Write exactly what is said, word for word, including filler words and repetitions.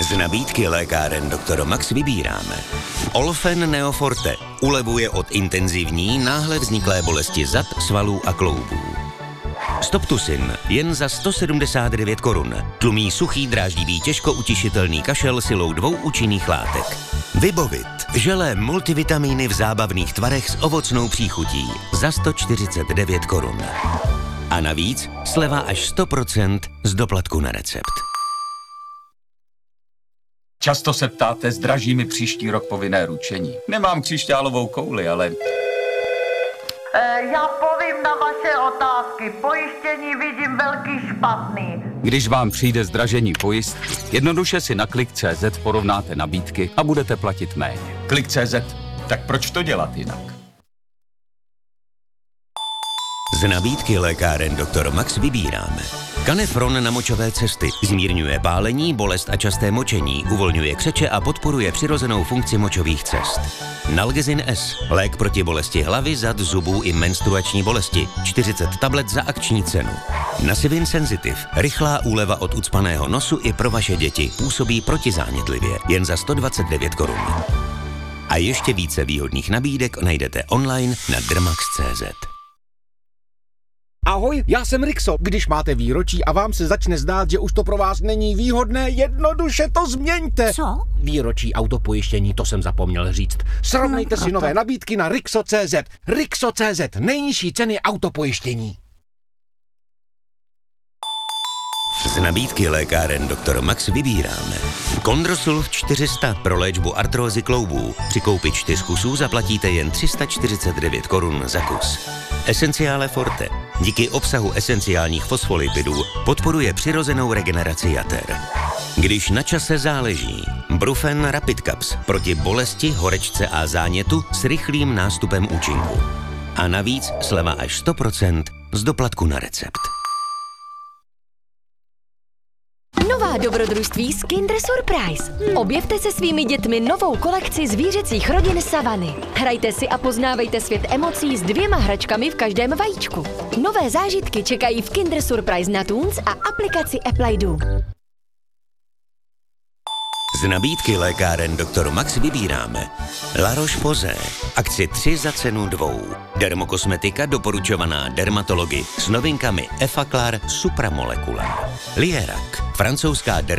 Z nabídky lékáren doktor Max vybíráme. Olfen Neoforte ulevuje od intenzivní, náhle vzniklé bolesti zad, svalů a kloubů. Stoptusin jen za sto sedmdesát devět korun. Tlumí suchý, dráždivý, těžko utišitelný kašel silou dvou účinných látek. Vybovit. Želé multivitamíny v zábavných tvarech s ovocnou příchutí za sto čtyřicet devět korun. A navíc sleva až sto procent z doplatku na recept. Často se ptáte, zdraží mi příští rok povinné ručení. Nemám křišťálovou kouli, ale... E, já povím na vaše otázky. Pojištění vidím velký špatný. Když vám přijde zdražení pojistky, jednoduše si na klik tečka cé zet porovnáte nabídky a budete platit méně. klik tečka cé zet, tak proč to dělat jinak? Z nabídky lékáren doktor Max vybíráme. Canefron na močové cesty zmírňuje pálení, bolest a časté močení, uvolňuje křeče a podporuje přirozenou funkci močových cest. Nalgezin S, lék proti bolesti hlavy, zad, zubů i menstruační bolesti, čtyřicet tablet za akční cenu. Nasivin Sensitive, rychlá úleva od ucpaného nosu i pro vaše děti, působí protizánětlivě, jen za sto dvacet devět korun. A ještě více výhodných nabídek najdete online na dermax tečka cé zet. Ahoj, já jsem Rixo. Když máte výročí a vám se začne zdát, že už to pro vás není výhodné, jednoduše to změňte. Co? Výročí autopojištění, to jsem zapomněl říct. Srovnejte no, si nové nabídky na Rixo tečka cé zet. Rixo tečka cé zet, nejnižší ceny autopojištění. Z nabídky lékáren doktor Max vybíráme. Kondrosulf čtyři sta pro léčbu artrózy kloubů. Při koupi čtyř kusů zaplatíte jen tři sta čtyřicet devět korun za kus. Esenciale Forte. Díky obsahu esenciálních fosfolipidů podporuje přirozenou regeneraci jater. Když na čase záleží. Brufen Rapid Caps proti bolesti, horečce a zánětu s rychlým nástupem účinku. A navíc sleva až sto procent z doplatku na recept. Nová dobrodružství z Kinder Surprise. Objevte se svými dětmi novou kolekci zvířecích rodin Savany. Hrajte si a poznávejte svět emocí s dvěma hračkami v každém vajíčku. Nové zážitky čekají v Kinder Surprise na Toons a aplikaci Apple I D. Z nabídky lékáren doktor Max vybíráme La Roche-Posay, akci tři za cenu dvou. Dermokosmetika doporučovaná dermatology s novinkami Effaclar Supramolecular. Lierac, francouzská dermokosmetika